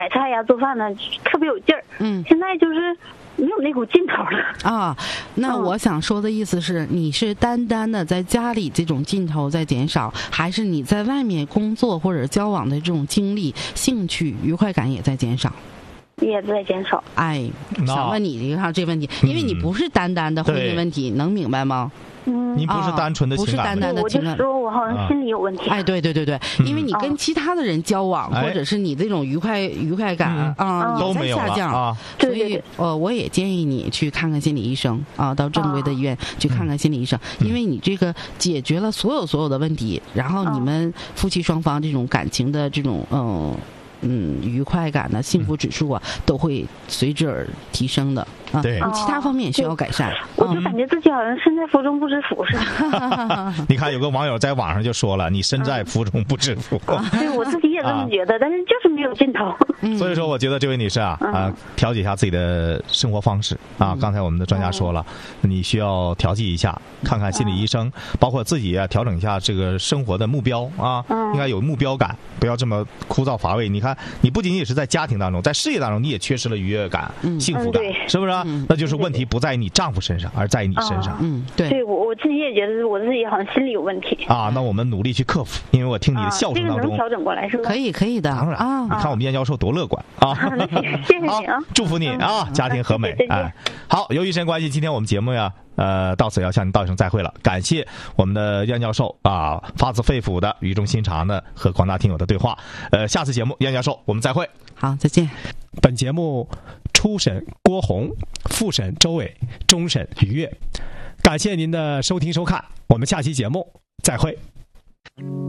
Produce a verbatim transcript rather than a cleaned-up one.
买菜呀、做饭呢，特别有劲儿。 嗯， 现在就是没有那股劲头了啊。那我想说的意思是，你是单单的在家里这种劲头在减少，还是你在外面工作或者交往的这种经历、兴趣、愉快感也在减少？ 也在减少。 哎，想问你一下这问题，因为你不是单单的婚姻问题，能明白吗？ 嗯， 你不是单纯的情感问题， 不是单单的情感。 我就说我好像心里有问题。 哎，对对对对，因为你跟其他的人交往，或者是你这种愉快愉快感啊都没有下降啊。 所以呃，我也建议你去看看心理医生啊，到正规的医院去看看心理医生，因为你这个解决了所有所有的问题，然后你们夫妻双方这种感情的这种嗯。嗯，愉快感的幸福指数啊，都会随之而提升的啊。 对， 其他方面也需要改善。 我就感觉自己好像身在福中不知福似的。 你看，有个网友在网上就说了：“你身在福中不知福。” 对，我自己也这么觉得，但是就是没有劲头。 所以说，我觉得这位女士啊，啊，调节一下自己的生活方式啊。刚才我们的专家说了，你需要调剂一下，看看心理医生，包括自己啊，调整一下这个生活的目标啊，应该有目标感，不要这么枯燥乏味。你看。你不仅仅是在家庭当中，在事业当中，你也缺失了愉悦感、嗯、幸福感，是不是、嗯？那就是问题不在你丈夫身上，而在你身上。 嗯，对。 对，我我自己也觉得我自己好像心理有问题啊。那我们努力去克服，因为我听你的笑声当中，啊、 这个能调整过来是吧？ 可以，可以的。 当然啊， 你看我们燕教授多乐观啊！ 谢谢你啊， 祝福你啊，家庭和美。哎，好，由于时间关系，今天我们节目呀。呃，到此要向您道一声再会了。感谢我们的燕教授啊，发自肺腑的、语重心长的和广大听友的对话。呃，下次节目燕教授我们再会。 好，再见。 本节目初审郭红，复审周伟，终审于悦。感谢您的收听收看，我们下期节目再会。